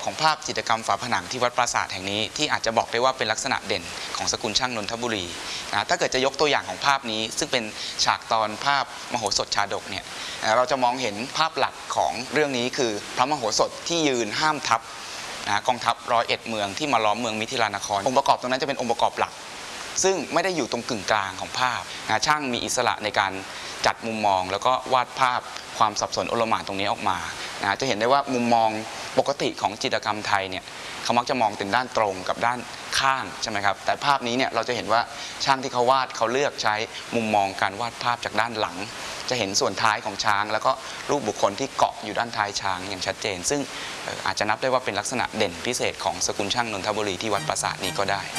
ของภาพจิตรกรรมฝาผนังที่วัดปราสาทแห่งนี้ที่อาจจะบอกได้ว่าเป็นลักษณะเด่นของสกุลช่างนนทบุรีนะถ้าเกิดจะยกตัวอย่างของภาพนี้ซึ่งเป็นฉากตอนภาพมโหสถชาดกเนี่ยเราจะมองเห็นภาพหลักของเรื่องนี้คือพระมโหสถที่ยืนห้ามทัพกองทัพ101เมืองที่มาล้อมเมืองมิถิลานครองค์ประกอบตรงนั้นจะเป็นองค์ประกอบหลักซึ่งไม่ได้อยู่ตรงกึ่งกลางของภาพช่างมีอิสระในการจัดมุมมองแล้วก็วาดภาพความสับสนโอลหม่านตรงนี้ออกมาจะเห็นได้ว่ามุมมองปกติของจิตรกรรมไทยเนี่ยเขามักจะมองถึงด้านตรงกับด้านข้างใช่ไหมครับแต่ภาพนี้เนี่ยเราจะเห็นว่าช่างที่เขาวาดเขาเลือกใช้มุมมองการวาดภาพจากด้านหลังจะเห็นส่วนท้ายของช้างแล้วก็รูปบุคคลที่เกาะอยู่ด้านท้ายช้างอย่างชัดเจนซึ่งอาจจะนับได้ว่าเป็นลักษณะเด่นพิเศษของสกุลช่างนนทบุรีที่วัดปราสาทนี้ก็ได้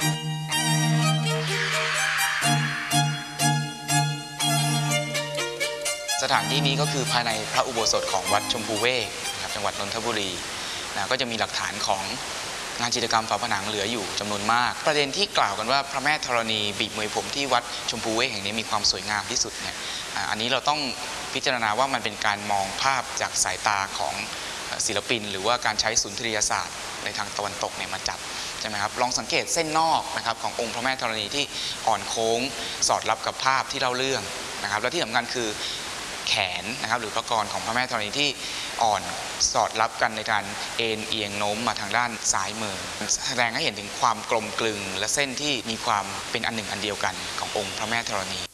สถานที่นี้ก็คือภายในพระอุโบสถของวัดชมพูเวกนะครับจังหวัดนนทบุรีก็จะมีหลักฐานของงานจิตรกรรมฝาผนังเหลืออยู่จำนวนมากประเด็นที่กล่าวกันว่าพระแม่ธรณีบีบมวยผมที่วัดชมพูเวกแห่งนี้มีความสวยงามที่สุดเนี่ยอันนี้เราต้องพิจารณาว่ามันเป็นการมองภาพจากสายตาของศิลปินหรือว่าการใช้สุนทรียศาสตร์ในทางตะวันตกเนี่ยมาจับใช่ไหมครับลองสังเกตเส้นนอกนะครับขององค์พระแม่ธรณีที่อ่อนโค้งสอดรับกับภาพที่เล่าเรื่องนะครับและที่สำคัญคือแขนนะครับหรือพระกรของพระแม่ธรณีที่อ่อนสอดรับกันในการเอ็นเอียงโน้มมาทางด้านซ้ายมือแสดงให้เห็นถึงความกลมกลึงและเส้นที่มีความเป็นอันหนึ่งอันเดียวกันขององค์พระแม่ธรณี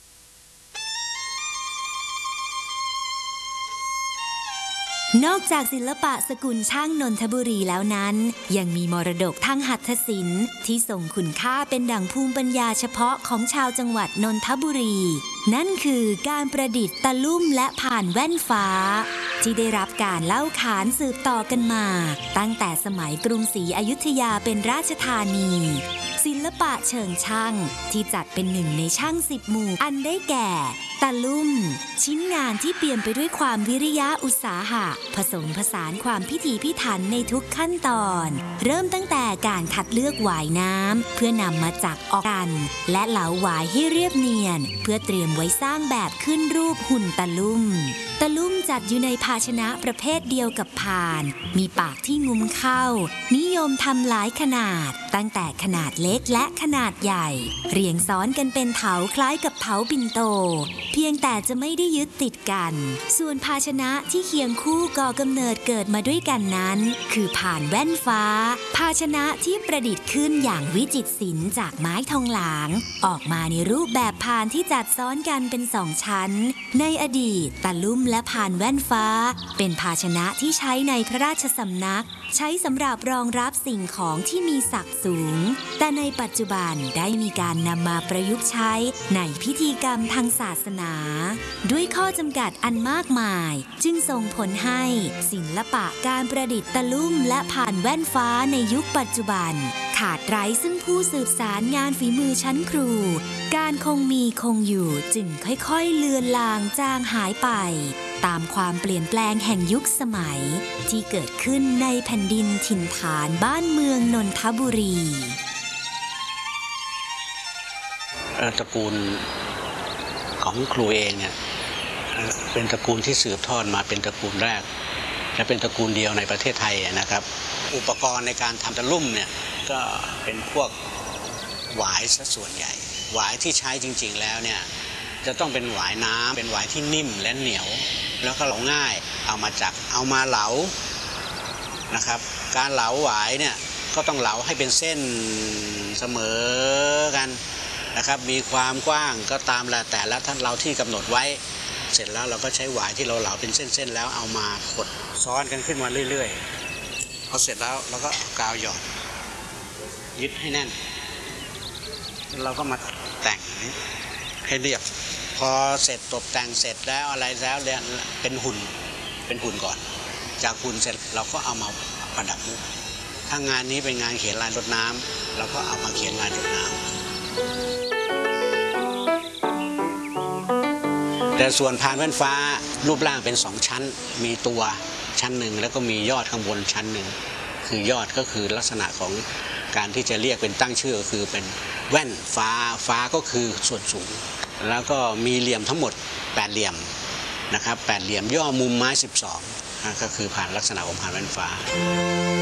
นอกจากศิลปะสกุลช่างนนทบุรีแล้วนั้นยังมีมรดกทางหัตถศิลป์ที่ส่งคุณค่าเป็นดั่งภูมิปัญญาเฉพาะของชาวจังหวัดนนทบุรีนั่นคือการประดิษฐ์ตะลุ่มและผ่านแว่นฟ้าที่ได้รับการเล่าขานสืบต่อกันมาตั้งแต่สมัยกรุงศรีอยุธยาเป็นราชธานีศิลปะเชิงช่างที่จัดเป็นหนึ่งในช่าง10 หมู่อันได้แก่ตะลุ่มชิ้นงานที่เปี่ยมไปด้วยความวิริยะอุตสาหะผสมผสานความพิถีพิถันในทุกขั้นตอนเริ่มตั้งแต่การคัดเลือกหวายน้ำเพื่อนำมาจักออกกันและเหลาหวายให้เรียบเนียนเพื่อเตรียมไว้สร้างแบบขึ้นรูปหุ่นตะลุ่มจัดอยู่ในภาชนะประเภทเดียวกับพานมีปากที่งุ้มเข้านิยมทำหลายขนาดตั้งแต่ขนาดเล็กและขนาดใหญ่เรียงซ้อนกันเป็นเถาคล้ายกับเถาปิ่นโตเพียงแต่จะไม่ได้ยึดติดกันส่วนภาชนะที่เคียงคู่ก่อกำเนิดเกิดมาด้วยกันนั้นคือผ่านแว่นฟ้าภาชนะที่ประดิษฐ์ขึ้นอย่างวิจิตรศิลป์จากไม้ทองหลางออกมาในรูปแบบพานที่จัดซ้อนกันเป็น2 ชั้นในอดีตตะลุ่มและพานแว่นฟ้าเป็นภาชนะที่ใช้ในพระราชสำนักใช้สำหรับรองรับสิ่งของที่มีศักดิ์สูงแต่ในปัจจุบันได้มีการนำมาประยุกต์ใช้ในพิธีกรรมทางศาสนาด้วยข้อจำกัดอันมากมายจึงส่งผลให้ศิลปะการประดิษฐ์ตะลุ่มและผ่านแว่นฟ้าในยุคปัจจุบันขาดไร้ซึ่งผู้สืบสารงานฝีมือชั้นครูการคงมีคงอยู่จึงค่อยๆเลือนลางจางหายไปตามความเปลี่ยนแปลงแห่งยุคสมัยที่เกิดขึ้นในแผ่นดินถิ่นฐานบ้านเมืองนนทบุรีตระกูลของครูเองเนี่ยเป็นตระกูลที่สืบทอดมาเป็นตระกูลแรกและเป็นตระกูลเดียวในประเทศไทยนะครับอุปกรณ์ในการทำตะลุ่มเนี่ยก็เป็นพวกหวายซะส่วนใหญ่หวายที่ใช้จริงๆแล้วเนี่ยจะต้องเป็นหวายน้ำเป็นหวายที่นิ่มและเหนียวแล้วก็เหลาง่ายเอามาเหลานะครับการเหลาหวายเนี่ยก็ต้องเหลาให้เป็นเส้นเสมอกันนะครับมีความกว้างก็ตามแต่ละท่านเราที่กำหนดไว้เสร็จแล้วเราก็ใช้หวายที่เราเหลาเป็นเส้นๆแล้วเอามากดซ้อนกันขึ้นมาเรื่อยๆพอเสร็จแล้วเราก็กาวหยอดยึดให้แน่นเราก็มาแต่งให้เรียบพอเสร็จตกแต่งเสร็จแล้วอะไรแล้วเนี่ยเป็นหุ่นก่อนจากหุ่นเสร็จเราก็เอามาประดับมุกถ้างานนี้เป็นงานเขียนลายรดน้ำเราก็เอามาเขียนลายรดน้ำแต่ส่วนพานแว่นฟ้ารูปร่างเป็น2 ชั้นมีตัวชั้นหนึ่งแล้วก็มียอดข้างบนชั้นหนึ่งคือยอดก็คือลักษณะของการที่จะเรียกเป็นตั้งชื่อก็คือเป็นแว่นฟ้าก็คือส่วนสูงแล้วก็มีเหลี่ยมทั้งหมด8 เหลี่ยมนะครับ8 เหลี่ยมย่อมุมไม้12ก็คือผ่านลักษณะของผ่านแว่นฟ้า